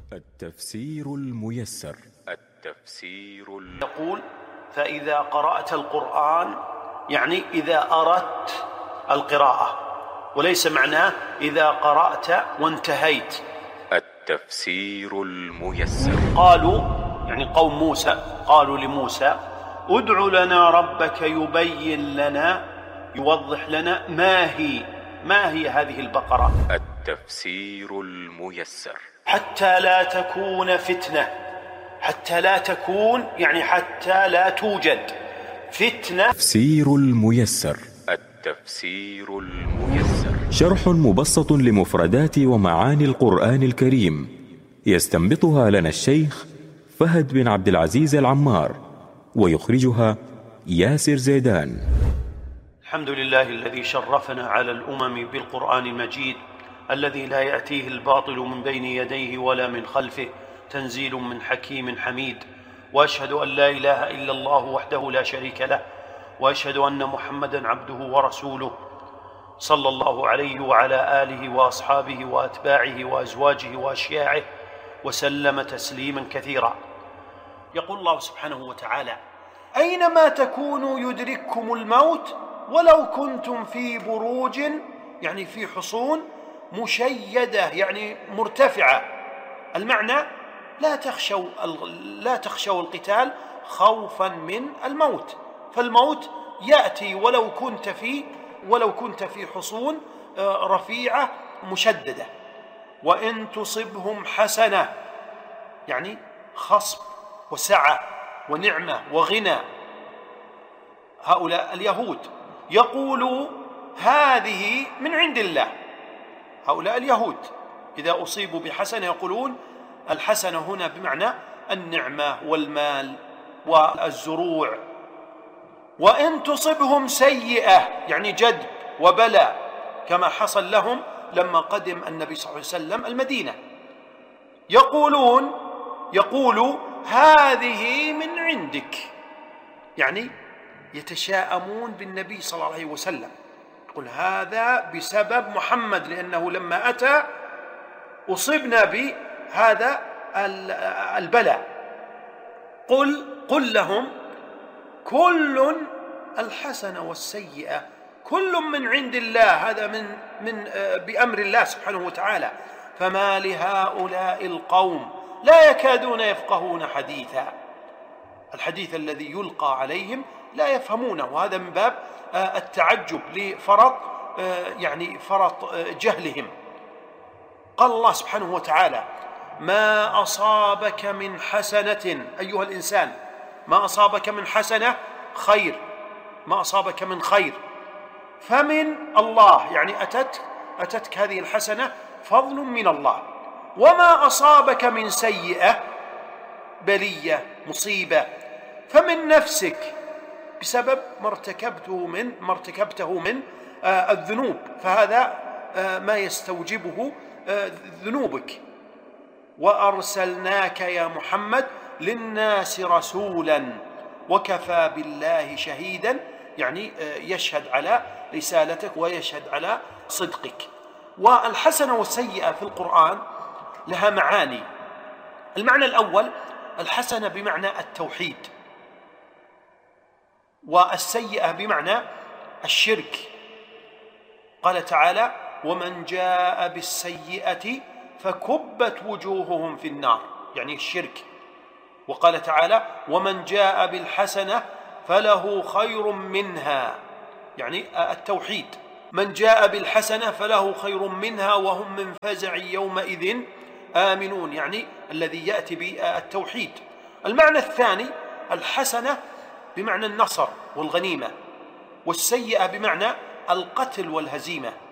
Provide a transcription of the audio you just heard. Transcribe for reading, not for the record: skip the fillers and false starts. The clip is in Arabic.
التفسير الميسر. يقول: فإذا قرأت القرآن، يعني إذا أردت القراءة، وليس معناه إذا قرأت وانتهيت. التفسير الميسر. قالوا، يعني قوم موسى، قالوا لموسى: ادع لنا ربك يبين لنا، يوضح لنا ما هي هذه البقرة. التفسير الميسر. حتى لا تكون فتنة، حتى لا تكون يعني حتى لا توجد فتنة. التفسير الميسر. التفسير الميسر شرح مبسط لمفردات ومعاني القرآن الكريم، يستنبطها لنا الشيخ فهد بن عبد العزيز العمار، ويخرجها ياسر زيدان. الحمد لله الذي شرفنا على الأمم بالقرآن المجيد، الذي لا يأتيه الباطل من بين يديه ولا من خلفه، تنزيل من حكيم حميد. وأشهد أن لا إله إلا الله وحده لا شريك له، وأشهد أن محمدًا عبده ورسوله، صلى الله عليه وعلى آله وأصحابه وأتباعه وأزواجه وأشياعه وسلم تسليمًا كثيرا. يقول الله سبحانه وتعالى: أينما تكونوا يدرككم الموت ولو كنتم في بروج، يعني في حصون مشيدة، يعني مرتفعة. المعنى: لا تخشوا القتال خوفا من الموت، فالموت يأتي ولو كنت في حصون رفيعة مشددة. وإن تصبهم حسنة، يعني خصب وسعة ونعمة وغنى. هؤلاء اليهود يقولوا هذه من عند الله. هؤلاء اليهود إذا أصيبوا بحسنة يقولون الحسنة هنا بمعنى النعمة والمال والزروع. وإن تصبهم سيئة، يعني جدب وبلاء، كما حصل لهم لما قدم النبي صلى الله عليه وسلم المدينة، يقولوا هذه من عندك، يعني يتشاءمون بالنبي صلى الله عليه وسلم، يقول هذا بسبب محمد، لأنه لما أتى أصبنا بهذا البلاء. قل لهم كل الحسنة والسيئة كل من عند الله، هذا من بأمر الله سبحانه وتعالى. فما لهؤلاء القوم لا يكادون يفقهون حديثا، الحديث الذي يلقى عليهم لا يفهمونه، وهذا من باب التعجب لفرط جهلهم. قال الله سبحانه وتعالى: ما أصابك من حسنة أيها الإنسان، ما أصابك من حسنة خير، ما أصابك من خير فمن الله، يعني أتتك هذه الحسنة فضل من الله. وما أصابك من سيئة، بلية مصيبة، فمن نفسك، بسبب ما ارتكبته من الذنوب، فهذا ما يستوجبه ذنوبك. وأرسلناك يا محمد للناس رسولا وكفى بالله شهيدا، يعني يشهد على رسالتك ويشهد على صدقك. والحسنة والسيئة في القرآن لها معاني. المعنى الأول: الحسنة بمعنى التوحيد، والسيئة بمعنى الشرك. قال تعالى: ومن جاء بالسيئة فكبت وجوههم في النار، يعني الشرك. وقال تعالى: ومن جاء بالحسنة فله خير منها، يعني التوحيد. من جاء بالحسنة فله خير منها وهم من فزع يومئذ آمنون، يعني الذي يأتي بالتوحيد. المعنى الثاني: الحسنة بمعنى النصر والغنيمة، والسيئة بمعنى القتل والهزيمة.